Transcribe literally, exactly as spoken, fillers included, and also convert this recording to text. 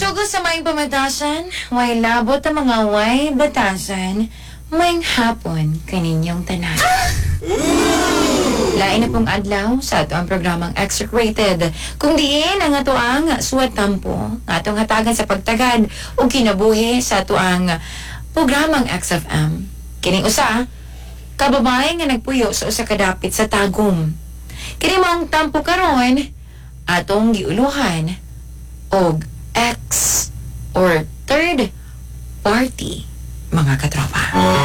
Sugod sa maing pamatasan, way labot ang mga way batasan, maing hapon kaninyong tanan. Lain na pong adlaw sa ato ang programang Execrated. Kung diin ang ato ang suwat tampo, atong hatagan sa pagtagad o kinabuhi sa ato ang programang X F M. Kining usa, kababay nga nagpuyo sa usa kadapit sa tagum. Kini mong tampo karon atong giuluhan og X or third party, mga katropa.